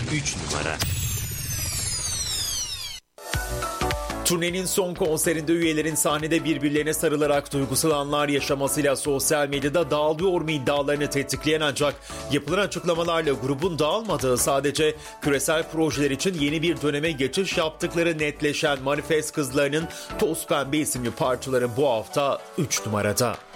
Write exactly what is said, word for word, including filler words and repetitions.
üç numara. Turnenin son konserinde üyelerin sahnede birbirlerine sarılarak duygusal anlar yaşamasıyla sosyal medyada dağılıyor mu iddialarını tetikleyen ancak yapılan açıklamalarla grubun dağılmadığı, sadece küresel projeler için yeni bir döneme geçiş yaptıkları netleşen Manifest kızlarının Toz Pembe isimli parçaları bu hafta üç numarada.